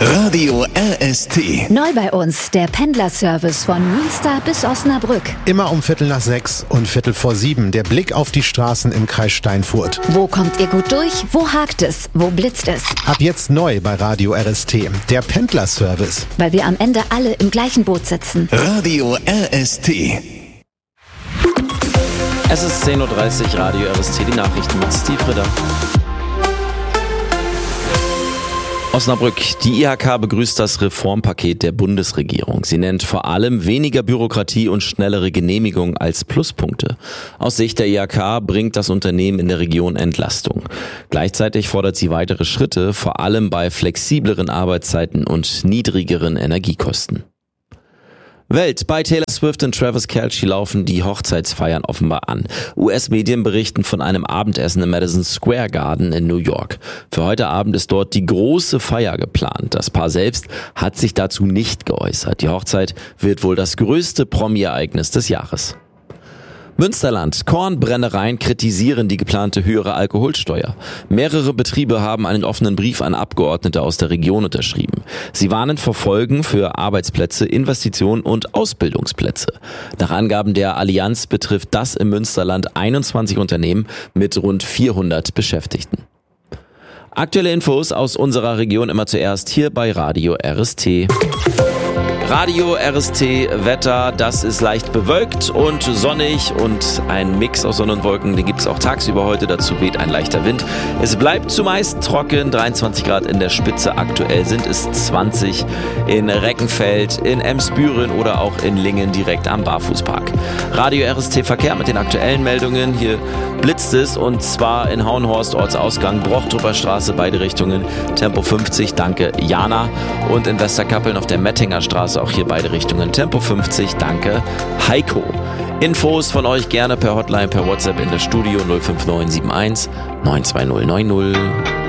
Radio RST. Neu bei uns der Pendlerservice von Münster bis Osnabrück. Immer um 5:45 und 6:45 der Blick auf die Straßen im Kreis Steinfurt. Wo kommt ihr gut durch? Wo hakt es? Wo blitzt es? Ab jetzt neu bei Radio RST, der Pendlerservice. Weil wir am Ende alle im gleichen Boot sitzen. Radio RST. Es ist 10:30 Uhr, Radio RST, die Nachrichten mit Steve Ritter. Osnabrück. Die IHK begrüßt das Reformpaket der Bundesregierung. Sie nennt vor allem weniger Bürokratie und schnellere Genehmigung als Pluspunkte. Aus Sicht der IHK bringt das Unternehmen in der Region Entlastung. Gleichzeitig fordert sie weitere Schritte, vor allem bei flexibleren Arbeitszeiten und niedrigeren Energiekosten. Welt. Bei Taylor Swift und Travis Kelce laufen die Hochzeitsfeiern offenbar an. US-Medien berichten von einem Abendessen im Madison Square Garden in New York. Für heute Abend ist dort die große Feier geplant. Das Paar selbst hat sich dazu nicht geäußert. Die Hochzeit wird wohl das größte Promi-Ereignis des Jahres. Münsterland. Kornbrennereien kritisieren die geplante höhere Alkoholsteuer. Mehrere Betriebe haben einen offenen Brief an Abgeordnete aus der Region unterschrieben. Sie warnen vor Folgen für Arbeitsplätze, Investitionen und Ausbildungsplätze. Nach Angaben der Allianz betrifft das im Münsterland 21 Unternehmen mit rund 400 Beschäftigten. Aktuelle Infos aus unserer Region immer zuerst hier bei Radio RST. Radio RST Wetter, das ist leicht bewölkt und sonnig und ein Mix aus Sonne und Wolken, den gibt es auch tagsüber heute, dazu weht ein leichter Wind. Es bleibt zumeist trocken, 23 Grad in der Spitze, aktuell sind es 20 in Reckenfeld, in Emsbüren oder auch in Lingen direkt am Barfußpark. Radio RST Verkehr mit den aktuellen Meldungen, hier blitzt es und zwar in Hauenhorst, Ortsausgang, Brochtrupper Straße, beide Richtungen, Tempo 50, danke Jana, und in Westerkappeln auf der Mettinger Straße, auch hier beide Richtungen, Tempo 50, danke Heiko. Infos von euch gerne per Hotline, per WhatsApp in das Studio 05971 92090.